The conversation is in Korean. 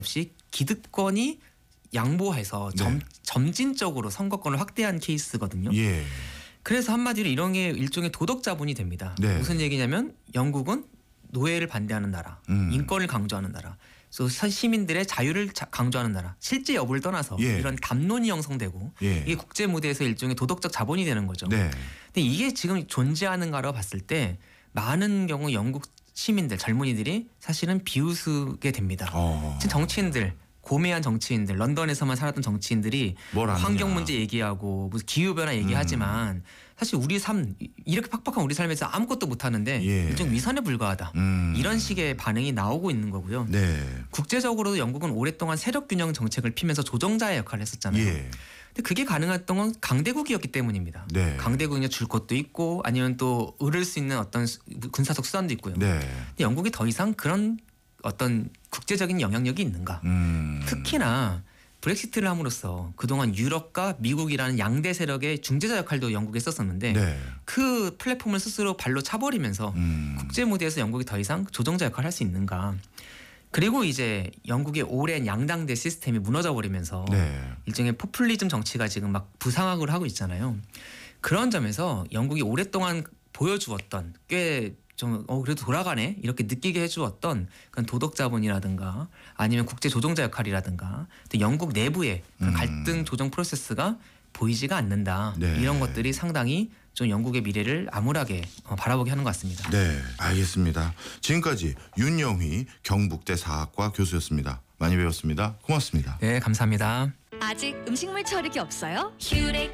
없이 기득권이 양보해서 네. 점진적으로 선거권을 확대한 케이스거든요. 예. 그래서 한마디로 이런 게 일종의 도덕 자본이 됩니다. 네. 무슨 얘기냐면 영국은 노예를 반대하는 나라, 인권을 강조하는 나라, 또 시민들의 자유를 강조하는 나라, 실제 여부를 떠나서 예. 이런 담론이 형성되고 예. 이게 국제 무대에서 일종의 도덕적 자본이 되는 거죠. 네. 근데 이게 지금 존재하는가라고 봤을 때 많은 경우 영국 시민들, 젊은이들이 사실은 비웃게 됩니다. 지금 정치인들, 고매한 정치인들, 런던에서만 살았던 정치인들이 뭘 아느냐. 환경 문제 얘기하고 무슨 기후 변화 얘기하지만 사실 우리 삶 이렇게 팍팍한 우리 삶에서 아무것도 못 하는데 예. 일종 위선에 불과하다. 이런 식의 반응이 나오고 있는 거고요. 네. 국제적으로도 영국은 오랫동안 세력 균형 정책을 피면서 조정자의 역할을 했었잖아요. 예. 근데 그게 가능했던 건 강대국이었기 때문입니다. 네. 강대국이냐 줄 것도 있고 아니면 또 얻을 수 있는 어떤 군사적 수단도 있고요. 네. 근데 영국이 더 이상 그런 어떤 국제적인 영향력이 있는가? 특히나 브렉시트를 함으로써 그동안 유럽과 미국이라는 양대 세력의 중재자 역할도 영국에 썼었는데 네. 그 플랫폼을 스스로 발로 차버리면서 국제 무대에서 영국이 더 이상 조정자 역할을 할 수 있는가? 그리고 이제 영국의 오랜 양당제 시스템이 무너져 버리면서 네. 일종의 포퓰리즘 정치가 지금 막 부상학을 하고 있잖아요. 그런 점에서 영국이 오랫동안 보여주었던 꽤 좀 그래도 돌아가네 이렇게 느끼게 해주었던 그런 도덕 자본이라든가 아니면 국제 조정자 역할이라든가 또 영국 내부의 그런 갈등 조정 프로세스가 보이지가 않는다. 네. 이런 것들이 상당히 좀 영국의 미래를 암울하게 바라보게 하는 것 같습니다. 네, 알겠습니다. 지금까지 윤영휘 경북대 사학과 교수였습니다. 많이 배웠습니다. 고맙습니다. 네, 감사합니다. 아직 음식물 처리기 없어요?